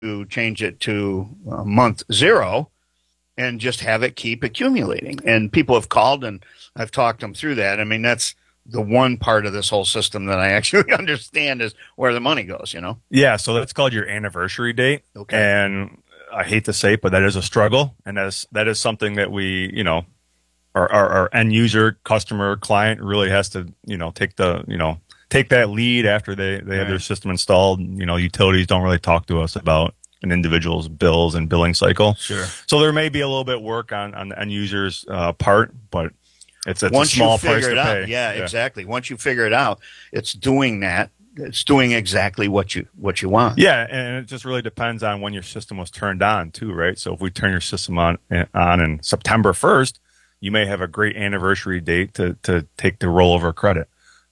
to change it to month zero and just have it keep accumulating. And people have called and I've talked them through that. I mean, that's the one part of this whole system that I actually understand is where the money goes, you know? Yeah, so that's called your anniversary date. Okay. And I hate to say it, but that is a struggle. And that is something that we, our end user, customer, client really has to, take that lead after they have their system installed. Utilities don't really talk to us about an individual's bills and billing cycle. Sure. So there may be a little bit of work on the end user's part, but it's a Once small you figure price it to out, pay. yeah, exactly. Once you figure it out, it's doing that. It's doing exactly what you want. Yeah, and it just really depends on when your system was turned on too, right? So if we turn your system on in September 1st, you may have a great anniversary date to take the rollover credit.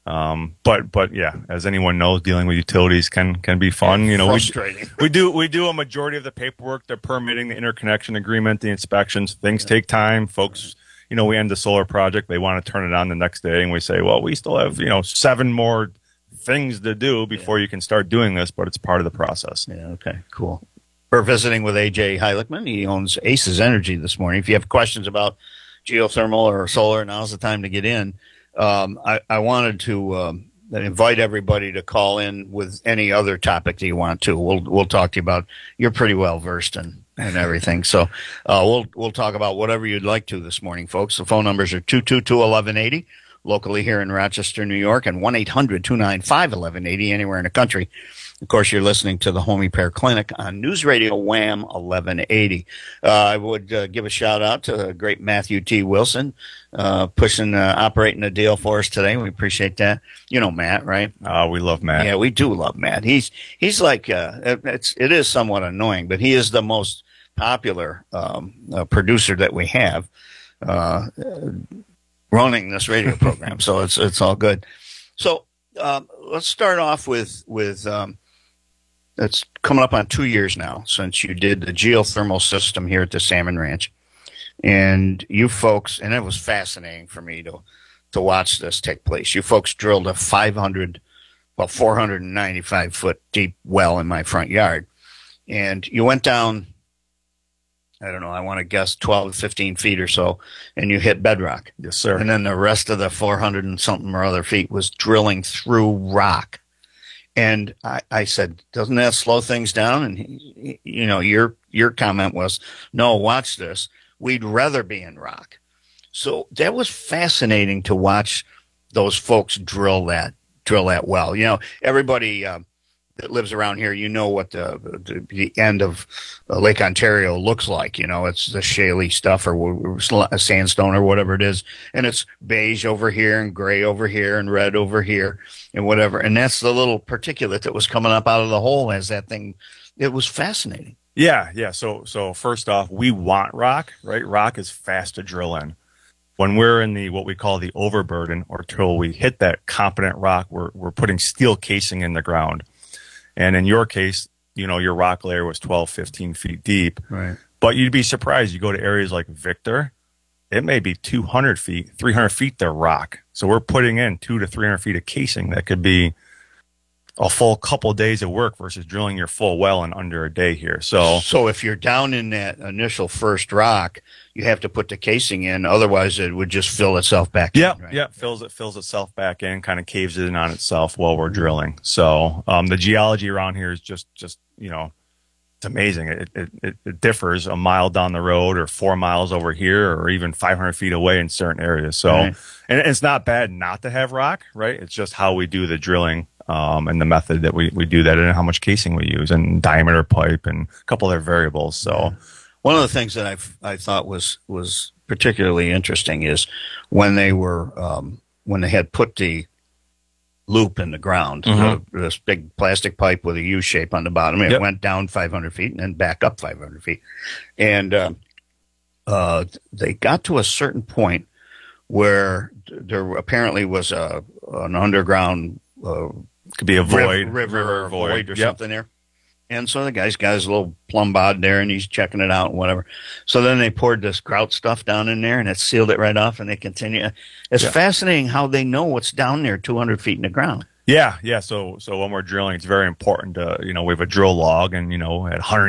But yeah, as anyone knows, dealing with utilities can be fun. Frustrating. We do a majority of the paperwork, the permitting, the interconnection agreement, the inspections. Things take time, folks. We end the solar project. They want to turn it on the next day, and we say, well, we still have 7 more things to do before you can start doing this, but it's part of the process. Yeah. Okay. Cool. We're visiting with AJ Heiligman. He owns Aces Energy this morning. If you have questions about geothermal or solar, now's the time to get in. I wanted to invite everybody to call in with any other topic that you want to. We'll talk to you about. You're pretty well versed in everything, so we'll talk about whatever you'd like to this morning, folks. The phone numbers are 222-1180 locally here in Rochester, New York, and 1-800-295-1180 anywhere in the country. Of course, you're listening to the Home Repair Clinic on News Radio Wham 1180. I would give a shout out to the great Matthew T. Wilson, operating the deal for us today. We appreciate that. You know Matt, right? We love Matt. Yeah, we do love Matt. He's like it is somewhat annoying, but he is the most popular producer that we have running this radio program. So it's all good. So let's start off with it's coming up on 2 years now since you did the geothermal system here at the Salmon Ranch. And you folks, and it was fascinating for me to watch this take place. You folks drilled a 495 foot deep well in my front yard. And you went down, I don't know, I want to guess 12 to 15 feet or so, and you hit bedrock. Yes, sir. And then the rest of the 400 and something or other feet was drilling through rock. And I said, doesn't that slow things down? And, your comment was, no, watch this. We'd rather be in rock. So that was fascinating to watch those folks drill that well. Everybody that lives around here, what the end of Lake Ontario looks like. It's the shaly stuff or sandstone or whatever it is. And it's beige over here and gray over here and red over here and whatever. And that's the little particulate that was coming up out of the hole as that thing. It was fascinating. Yeah. So first off, we want rock, right? Rock is fast to drill in. When we're in what we call the overburden, or till we hit that competent rock, we're putting steel casing in the ground. And in your case, your rock layer was 12, 15 feet deep. Right. But you'd be surprised. You go to areas like Victor, it may be 200 feet, 300 feet, they're rock. So we're putting in 200 to 300 feet of casing that could be a full couple of days of work versus drilling your full well in under a day here. So if you're down in that initial first rock, you have to put the casing in. Otherwise, it would just fill itself back in. Right? Yeah, fills itself back in, kind of caves it in on itself while we're drilling. So the geology around here is just it's amazing. It differs a mile down the road or 4 miles over here or even 500 feet away in certain areas. So, right. And it's not bad not to have rock, right? It's just how we do the drilling. And the method that we do that and how much casing we use and diameter pipe and a couple other variables. So one of the things that I thought was particularly interesting is when they had put the loop in the ground, this big plastic pipe with a U shape on the bottom. It went down 500 feet and then back up 500 feet. And they got to a certain point where there apparently was an underground could be a void, river or void or something there. And so the guy's got his little plumb bod there and he's checking it out and whatever. So then they poured this grout stuff down in there and it sealed it right off and they continue. It's fascinating how they know what's down there 200 feet in the ground. Yeah. So when we're drilling, it's very important to, we have a drill log, and, at 100